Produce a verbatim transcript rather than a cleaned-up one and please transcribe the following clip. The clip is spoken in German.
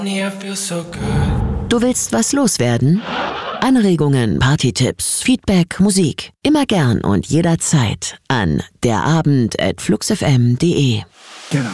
Du willst was loswerden? Anregungen, Partytipps, Feedback, Musik. Immer gern und jederzeit an derabend at fluxfm punkt de. Genau.